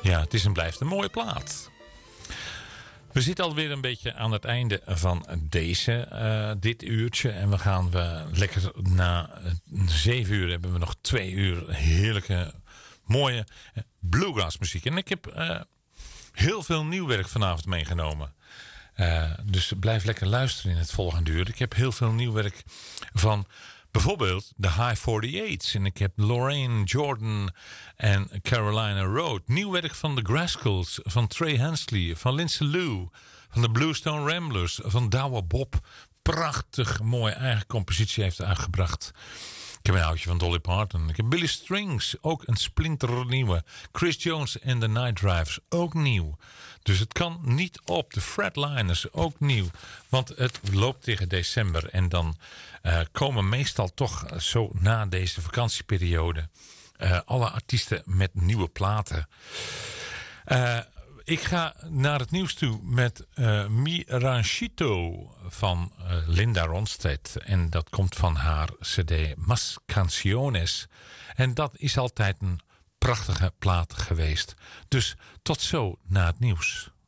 Ja, het is en blijft een mooie plaat. We zitten alweer een beetje aan het einde van dit uurtje. En we gaan lekker na 7 uur hebben we nog 2 uur heerlijke, mooie bluegrass muziek. En ik heb heel veel nieuw werk vanavond meegenomen. Dus blijf lekker luisteren in het volgende uur. Ik heb heel veel nieuw werk van bijvoorbeeld de High 48's. En ik heb Lorraine Jordan en Carolina Road. Nieuw werk van de Grascals, van Trey Hensley, van Lindsay Lou, van de Bluestone Ramblers, van Douwe Bob. Prachtig mooie eigen compositie heeft uitgebracht. Ik heb een oudje van Dolly Parton. Ik heb Billy Strings, ook een splinternieuwe. Chris Jones en de Night Drivers, ook nieuw. Dus het kan niet op. De Fredliners, ook nieuw. Want het loopt tegen december. En dan komen meestal toch zo na deze vakantieperiode alle artiesten met nieuwe platen. Ik ga naar het nieuws toe met Mi Ranchito van Linda Ronstadt. En dat komt van haar cd Mas Canciones. En dat is altijd een prachtige plaat geweest. Dus tot zo na het nieuws.